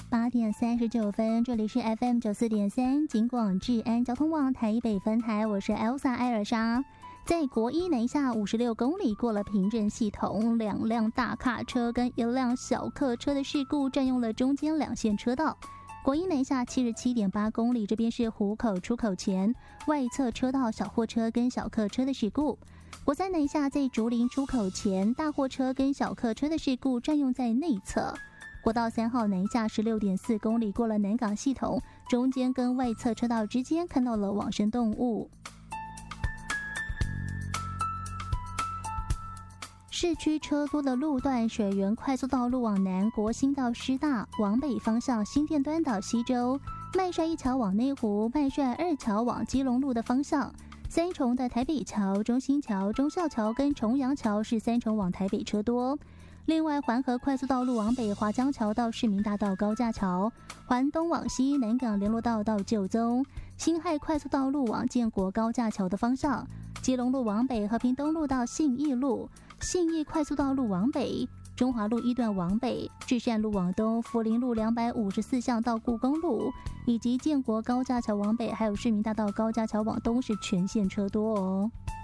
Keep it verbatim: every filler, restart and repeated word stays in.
八点三十九分，这里是 F M 九四点三警广治安交通网台北分台，我是 Elsa 艾尔莎。在国一南下五十六公里过了平镇系统，两辆大卡车跟一辆小客车的事故占用了中间两线车道。国一南下七十七点八公里，这边是湖口出口前外侧车道小货车跟小客车的事故。国三南下在竹林出口前，大货车跟小客车的事故占用在内侧。国道三号南下十六点四公里过了南港系统，中间跟外侧车道之间看到了往生动物。市区车多的路段，水源快速道路往南，国新到师大，往北方向新店端到西周，麦帅一桥往内湖，麦帅二桥往基隆路的方向。三重的台北桥、中兴桥、忠孝桥跟重阳桥是三重往台北车多。另外，环河快速道路往北，华江桥到市民大道高架桥；环东往西，南港联络道到旧宗；辛亥快速道路往建国高架桥的方向；基隆路往北，和平东路到信义路；信义快速道路往北，中华路一段往北，至善路往东，福林路两百五十四巷到故宫路，以及建国高架桥往北，还有市民大道高架桥往东是全线车多哦。